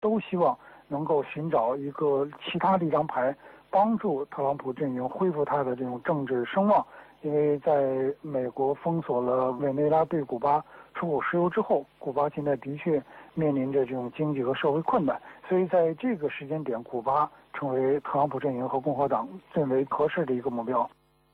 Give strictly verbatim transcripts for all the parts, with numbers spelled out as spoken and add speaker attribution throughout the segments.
Speaker 1: 都希望能够寻找一个其他的一张牌，帮助特朗普阵营恢复他的这种政治声望。因为在美国封锁了委内瑞拉对古巴出口石油之后，古巴现在的确面临着这种经济和社会困难，所以在这个时间点，古巴成为特朗普阵营和共和党认为合适的一个目标。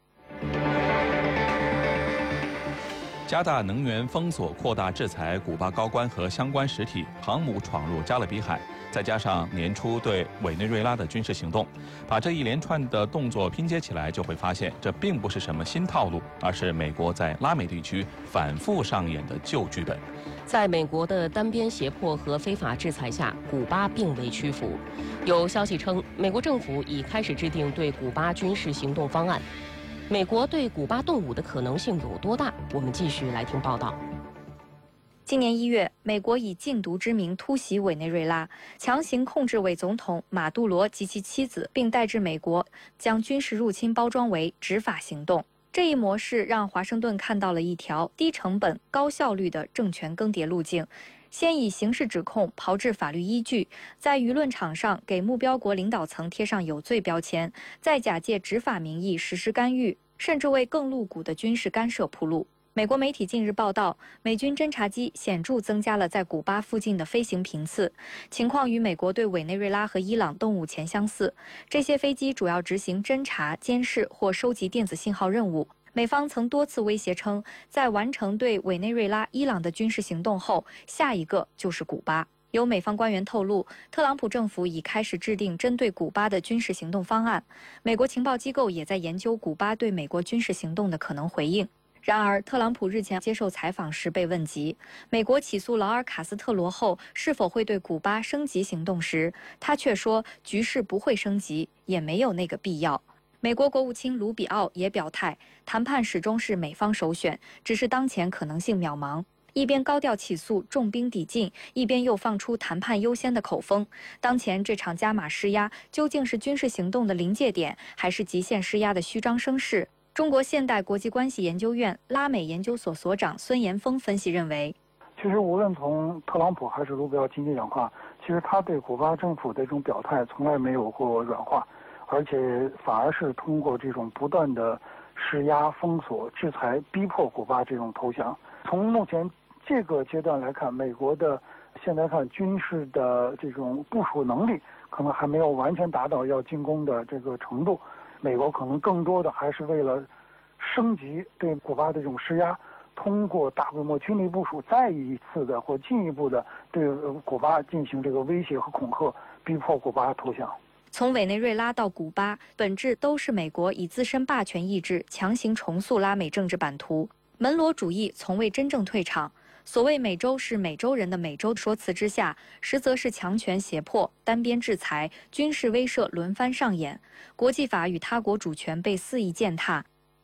Speaker 2: 加大能源封锁，扩大制裁古巴高官和相关实体，航母闯入加勒比海，再加上年初对委内瑞拉的军事行动，把这一连串的动作拼接起来，就会发现这并不是什么新套路，而是美国在拉美地区反复上演的旧剧本。
Speaker 3: 在美国的单边胁迫和非法制裁下，古巴并未屈服。有消息称，美国政府已开始制定对古巴军事行动方案。美国对古巴动武的可能性有多大？我们继续来听报道。
Speaker 4: 今年一月，美国以禁毒之名突袭委内瑞拉，强行控制伪总统马杜罗及其妻子，并带至美国，将军事入侵包装为执法行动。这一模式让华盛顿看到了一条低成本、高效率的政权更迭路径。先以刑事指控炮制法律依据，在舆论场上给目标国领导层贴上有罪标签，再假借执法名义实施干预，甚至为更露骨的军事干涉铺路。美国媒体近日报道，美军侦察机显著增加了在古巴附近的飞行频次，情况与美国对委内瑞拉和伊朗动武前相似。这些飞机主要执行侦察、监视或收集电子信号任务。美方曾多次威胁称，在完成对委内瑞拉、伊朗的军事行动后，下一个就是古巴。有美方官员透露，特朗普政府已开始制定针对古巴的军事行动方案。美国情报机构也在研究古巴对美国军事行动的可能回应。然而，特朗普日前接受采访时被问及美国起诉劳尔·卡斯特罗后是否会对古巴升级行动时，他却说局势不会升级，也没有那个必要。美国国务卿卢比奥也表态，谈判始终是美方首选，只是当前可能性渺茫。一边高调起诉、重兵抵近，一边又放出谈判优先的口风。当前这场加码施压，究竟是军事行动的临界点，还是极限施压的虚张声势？中国现代国际关系研究院拉美研究所所长孙延峰分析认为，
Speaker 1: 其实无论从特朗普还是卢比奥经济讲话，其实他对古巴政府的这种表态从来没有过软化，而且反而是通过这种不断的施压、封锁、制裁，逼迫古巴这种投降。从目前这个阶段来看，美国的现在看军事的这种部署能力，可能还没有完全达到要进攻的这个程度。美国可能更多的还是为了升级对古巴的这种施压，通过大规模军力部署，再一次的或进一步的对古巴进行这个威胁和恐吓，逼迫古巴投降。
Speaker 4: 从委内瑞拉到古巴，本质都是美国以自身霸权意志强行重塑拉美政治版图。门罗主义从未真正退场。所谓美洲是美洲人的美洲说辞之下，实则是强权胁迫、单边制裁、军事威慑轮番上演，国际法与他国主权被肆意践踏。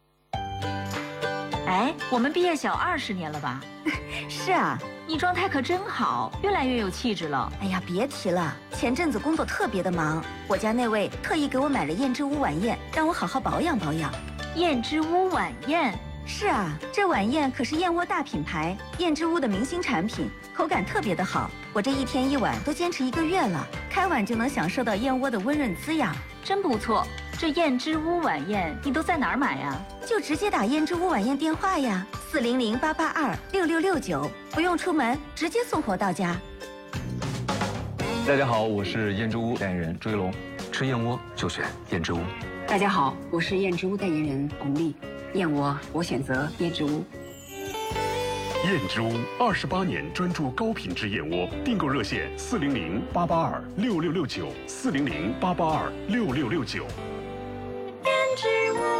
Speaker 5: 哎，我们毕业小二十年了吧？
Speaker 6: 是啊，
Speaker 5: 你状态可真好，越来越有气质了。
Speaker 6: 哎呀，别提了，前阵子工作特别的忙，我家那位特意给我买了燕之屋晚宴，让我好好保养保养。
Speaker 5: 燕之屋晚宴。
Speaker 6: 是啊，这晚宴可是燕窝大品牌燕之屋的明星产品，口感特别的好。我这一天一碗都坚持一个月了，开碗就能享受到燕窝的温润滋养，
Speaker 5: 真不错。这燕之屋晚宴你都在哪儿买呀？
Speaker 6: 就直接打燕之屋晚宴电话呀，四零零八八二六六六九，不用出门，直接送货到家。
Speaker 7: 大家好，我是燕之屋代言人追龙，吃燕窝就选燕之屋。
Speaker 8: 大家好，我是燕之屋代言人巩俐。燕窝，我选择燕之屋。
Speaker 9: 燕之屋二十八年专注高品质燕窝，订购热线四零零八八二六六六九，四零零八八二六六六九。
Speaker 5: 燕之屋。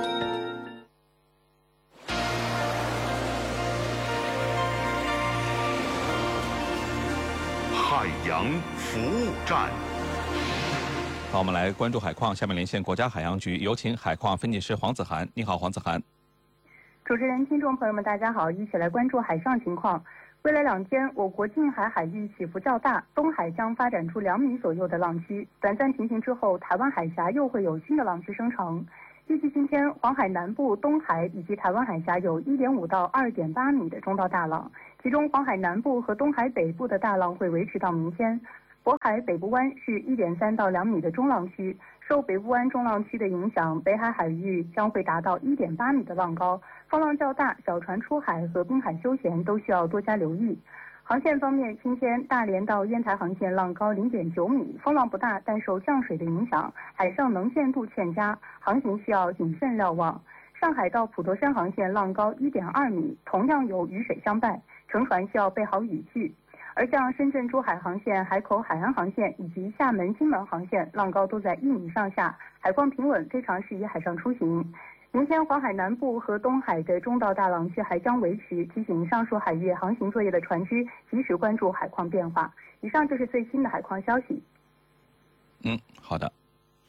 Speaker 9: 海洋服务站。
Speaker 2: 好，我们来关注海况。下面连线国家海洋局，有请海况分析师黄子涵。你好，黄子涵。
Speaker 10: 主持人、听众朋友们，大家好，一起来关注海上情况。未来两天，我国近海海域起伏较大，东海将发展出两米左右的浪区，短暂平行之后，台湾海峡又会有新的浪区生成。预计今天，黄海南部、东海以及台湾海峡有一点五到二点八米的中到大浪，其中黄海南部和东海北部的大浪会维持到明天。 渤海北部湾是一点三到两米的中浪区，受北部湾中浪区的影响，北海海域将会达到一点八米的浪高，风浪较大，小船出海和滨海休闲都需要多加留意。航线方面，今天大连到烟台航线浪高零点九米，风浪不大，但受降水的影响，海上能见度欠佳，航行需要谨慎瞭望。上海到普陀山航线浪高一点二米，同样有雨水相伴，乘船需要备好雨具。而像深圳珠海航线、海口海安航线以及厦门金门航线，浪高都在一米上下，海况平稳，非常适宜海上出行。明天黄海南部和东海的中到大浪区还将维持，提醒上述海域航行作业的船只及时关注海况变化。以上就是最新的海况消息。
Speaker 2: 嗯，好的。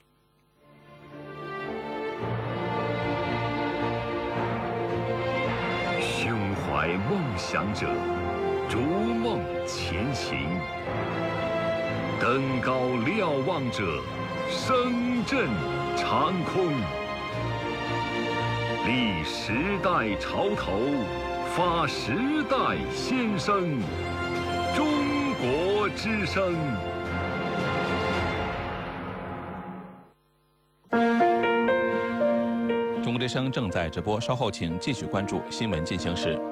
Speaker 11: 胸怀梦想者，逐梦前行；登高瞭望者，声震长空。立时代潮头，发时代先声。中国之声。
Speaker 2: 中国之声正在直播，稍后请继续关注新闻进行时。